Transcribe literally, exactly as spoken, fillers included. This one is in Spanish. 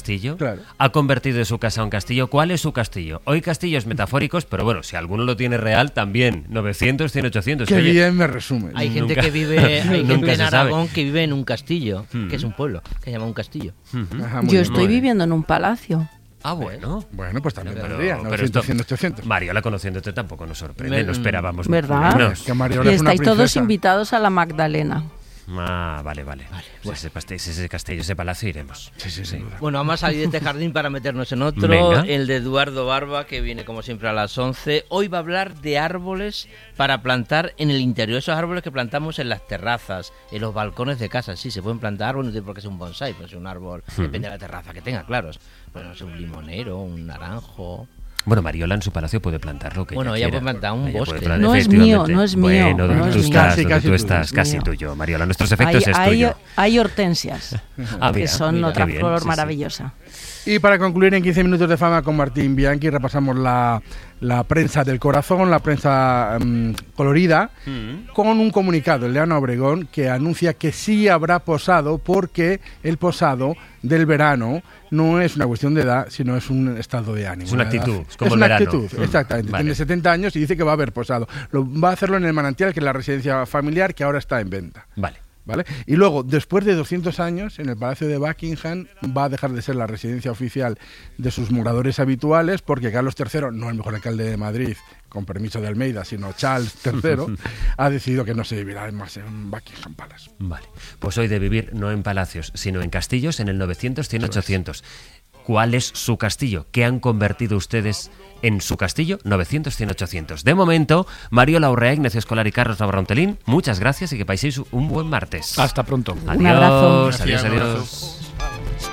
castillo, claro. ha convertido su casa en un castillo. ¿Cuál es su castillo? Hoy castillos metafóricos, pero bueno, si alguno lo tiene real, también. novecientos, cien, ochocientos. Qué Oye, bien me resume. Hay gente Nunca- que vive hay nunca gente en se sabe. Aragón que vive en un castillo, Hmm. que es un pueblo, que se llama un castillo. Ajá, muy Yo bien. estoy viviendo en un palacio. Ah, bueno. Bueno, pues también Pero, valdría. pero novecientos, esto, cien, ochocientos. Mariola, conociéndote, tampoco nos sorprende. Me- No esperábamos ¿Verdad? menos. Que Mariola Y es una estáis todos princesa. invitados a la Magdalena. Ah, vale, vale. Pues ese, paste- ese castillo, ese palacio iremos. Sí, sí, sin duda. Bueno, vamos a salir de este jardín para meternos en otro, Venga. el de Eduardo Barba, que viene como siempre a las once. Hoy va a hablar de árboles para plantar en el interior, esos árboles que plantamos en las terrazas, en los balcones de casa. Sí, se pueden plantar árboles, no tiene por qué ser un bonsai, pues un árbol, depende de la terraza que tenga, claro. Pues no sé, un limonero, un naranjo. Bueno, Mariola en su palacio puede plantar lo que Bueno, ella ella quiera. puede plantar un Ella bosque. puede plantar, No es efectivamente. mío, no es mío, Bueno, no tú es estás, mío. Casi, donde casi tú tuyo, estás, es casi mío. tuyo. Mariola, nuestros efectos Hay, es hay, tuyo. hay hortensias, Ah, que mira, son mira, otra qué bien, flor sí, sí. maravillosa. Y para concluir en quince minutos de fama con Martín Bianchi, repasamos la, la prensa del corazón, la prensa mm, colorida, Mm. con un comunicado en Leana Obregón que anuncia que sí habrá posado, porque el posado del verano no es una cuestión de edad, sino es un estado de ánimo. Es una edad. actitud, es como es el una verano. actitud, Mm. exactamente. Vale. Tiene setenta años y dice que va a haber posado. Lo, va a hacerlo en el Manantial, que es la residencia familiar que ahora está en venta. Vale. ¿Vale? Y luego, después de doscientos años, en el Palacio de Buckingham va a dejar de ser la residencia oficial de sus moradores habituales, porque Carlos tercero, no el mejor alcalde de Madrid, con permiso de Almeida, sino Charles tercero, ha decidido que no se vivirá más en Buckingham Palace. Vale. Pues hoy de vivir no en palacios, sino en castillos en el novecientos, cien, ochocientos. ¿Cuál es su castillo? ¿Qué han convertido ustedes en su castillo? novecientos, cien, ochocientos. De momento, Mariola Urrea, Ignacio Escolar y Carlos Navarro-Ontelín, muchas gracias y que paséis un buen martes. Hasta pronto. Adiós, abrazo. adiós, Gracias, un adiós. abrazo.